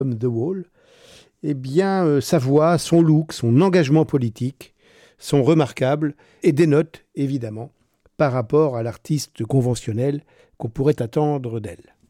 comme The Wall, eh bien, sa voix, son look, son engagement politique sont remarquables et dénotent, évidemment, par rapport à l'artiste conventionnelle qu'on pourrait attendre d'elle.